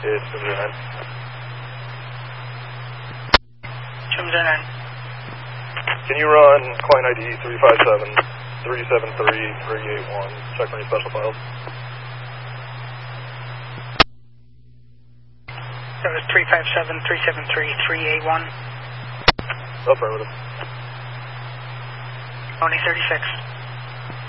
It's Jim 09. Jim 09. Can you run client ID 357-373-381? Check for any special files. That was 357-373-381. Affirmative. Only 36.